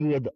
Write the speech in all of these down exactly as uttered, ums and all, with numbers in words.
疙瘩，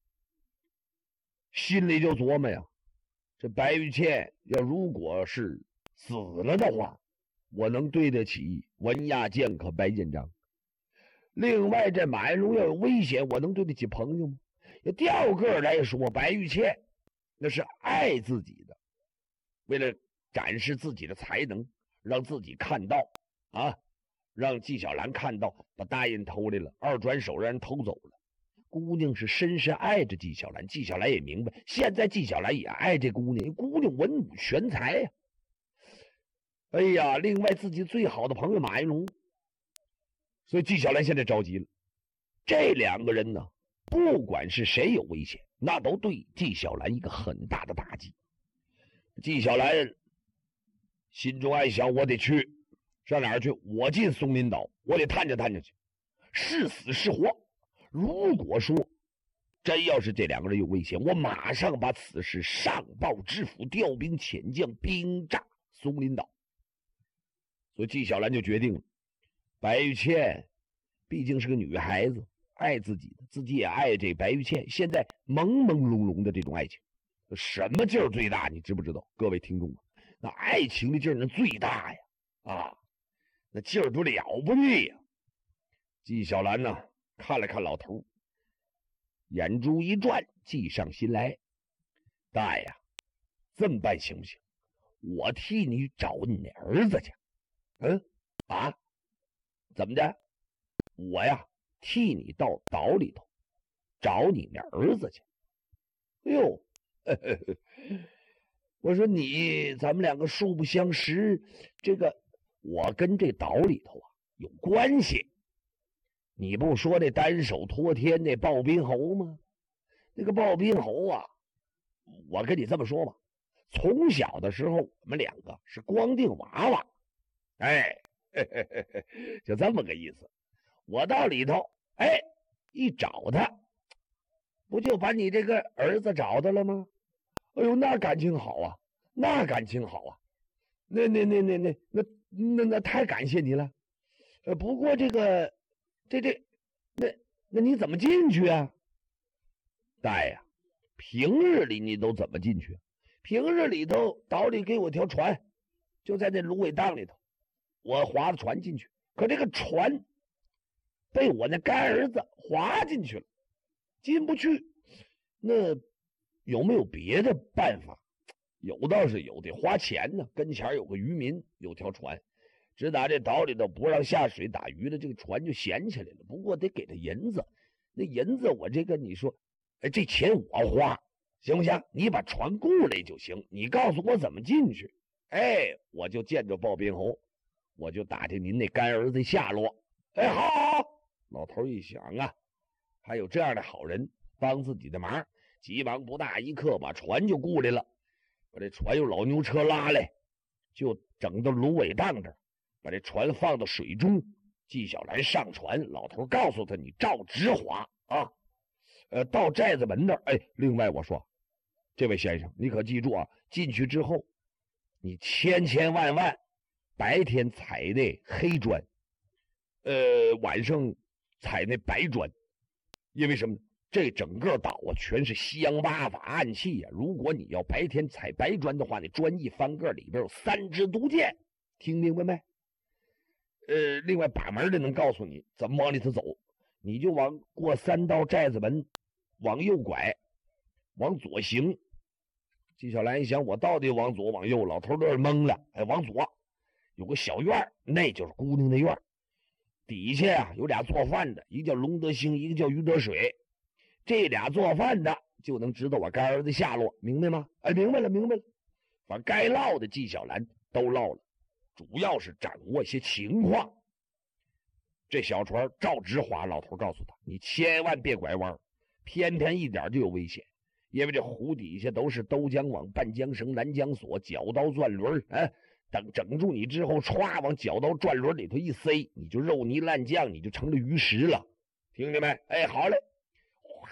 心里就琢磨呀，这白玉倩要如果是死了的话，我能对得起文亚健和白建章。另外这马云龙要有危险，我能对得起朋友吗？要调个来说，白玉倩那是爱自己的，为了展示自己的才能，让自己看到啊，让纪晓岚看到把大印偷来了，二转手让人偷走了。姑娘是深深爱着纪晓岚，纪晓岚也明白，现在纪晓岚也爱这姑娘，姑娘文武全才呀、啊。哎呀，另外自己最好的朋友马云龙，所以纪晓岚现在着急了。这两个人呢，不管是谁有危险，那都对纪晓岚一个很大的打击。纪晓岚心中暗想，我得去，上哪儿去？我进松林岛，我得探着探着去，是死是活。如果说真要是这两个人有危险，我马上把此事上报知府，调兵遣将，兵炸松林岛。所以纪晓岚就决定了，白玉倩毕竟是个女孩子，爱自己的，自己也爱这白玉倩，现在朦朦胧胧的这种爱情，什么劲儿最大？你知不知道？各位听众啊，那爱情的劲儿那最大呀！啊，那劲儿多了不得呀！纪晓岚呢，看了看老头，眼珠一转，计上心来。大爷，这么办行不行？我替你找你那儿子去。嗯啊，怎么的？我呀，替你到岛里头找你那儿子去。哎呦，呵呵呵，我说你，咱们两个素不相识，这个我跟这岛里头啊有关系。你不说那单手托天那鲍宾侯吗？那个鲍宾侯啊，我跟你这么说吧，从小的时候我们两个是光腚娃娃，哎，嘿嘿嘿嘿，就这么个意思。我到里头，哎，一找他，不就把你这个儿子找到了吗？哎呦，那感情好啊，那感情好啊，那那那那那那那那太感谢你了。呃，不过这个。这这，那那你怎么进去啊？大爷，平日里你都怎么进去？平日里头岛里给我条船，就在那芦苇荡里头，我划着船进去。可这个船被我那干儿子划进去了，进不去。那有没有别的办法？有倒是有，得花钱呢。跟前有个渔民，有条船。直打这岛里头不让下水打鱼的，这个船就闲起来了。不过得给他银子，那银子我这个你说，哎，这钱我花行不行？你把船雇来就行，你告诉我怎么进去。哎，我就见着鲍宾侯，我就打听您那干儿子下落。哎，好，好，好，老头一想啊，还有这样的好人帮自己的忙，急忙不大一刻把船就雇来了，把这船用老牛车拉来，就整到芦苇荡这儿。把这船放到水中，纪晓岚上船，老头告诉他：“你照直划啊，呃，到寨子门那儿。哎，另外我说，这位先生，你可记住啊，进去之后，你千千万万白天踩那黑砖，呃，晚上踩那白砖，因为什么？这整个岛啊，全是西洋八法暗器呀、啊。如果你要白天踩白砖的话，那砖一翻个，里边有三支毒箭，听明白没？”呃，另外把门的能告诉你怎么往里头走，你就往过三道寨子门，往右拐，往左行。纪晓岚一想，我到底往左往右？老头都是懵了。哎，往左有个小院，那就是姑娘的院。底下啊有俩做饭的，一个叫龙德兴，一个叫于德水。这俩做饭的就能知道我干儿子下落，明白吗？哎，明白了，明白了。反正该唠的纪晓岚都唠了。主要是掌握一些情况。这小船照直划，老头告诉他：“你千万别拐弯，偏偏一点就有危险。因为这湖底下都是兜江网、半江绳、拦江索、绞刀转轮，哎，等整住你之后，歘往绞刀转轮里头一塞，你就肉泥烂酱，你就成了鱼食了。听见没？哎，好嘞，哗，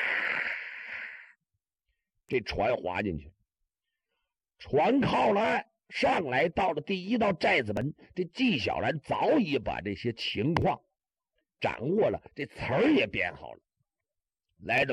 这船划进去，船靠了岸。”上来到了第一道寨子门，这纪晓岚早已把这些情况掌握了，这词儿也编好了。来到